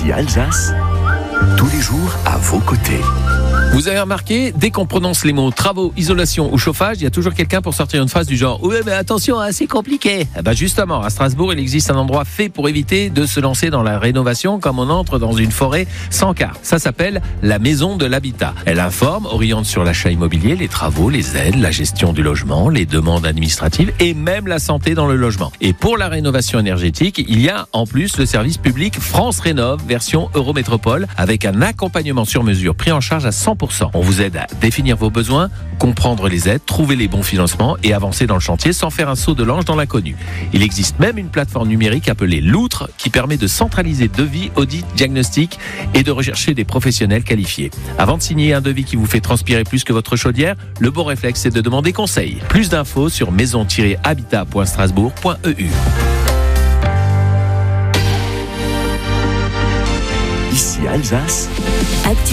Ici Alsace, tous les jours à vos côtés. Vous avez remarqué, dès qu'on prononce les mots travaux, isolation ou chauffage, il y a toujours quelqu'un pour sortir une phrase du genre « Oui, mais attention, c'est compliqué ». Justement, à Strasbourg, il existe un endroit fait pour éviter de se lancer dans la rénovation comme on entre dans une forêt sans quart. Ça s'appelle la Maison de l'Habitat. Elle informe, oriente sur l'achat immobilier, les travaux, les aides, la gestion du logement, les demandes administratives et même la santé dans le logement. Et pour la rénovation énergétique, il y a en plus le service public France Rénov, version Eurométropole, avec un accompagnement sur mesure pris en charge à 100%. On vous aide à définir vos besoins, comprendre les aides, trouver les bons financements et avancer dans le chantier sans faire un saut de l'ange dans l'inconnu. Il existe même une plateforme numérique appelée Loutre qui permet de centraliser devis, audits, diagnostics et de rechercher des professionnels qualifiés. Avant de signer un devis qui vous fait transpirer plus que votre chaudière, le bon réflexe c'est de demander conseil. Plus d'infos sur maison-habitat.strasbourg.eu. Ici Alsace.